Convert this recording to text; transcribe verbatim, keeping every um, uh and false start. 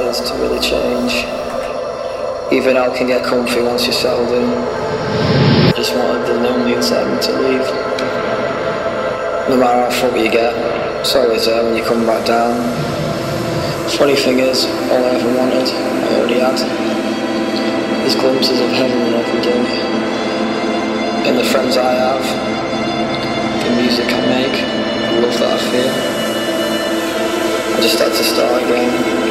is to really change. Even hell can get comfy once you're settled in. I just wanted the lonely inside me to leave. No matter how foggy you get, it's always there when you come back down. Funny thing is, all I ever wanted, I already had. These glimpses of heaven every day. And the friends I have, the music I make, the love that I feel. I just had to start again.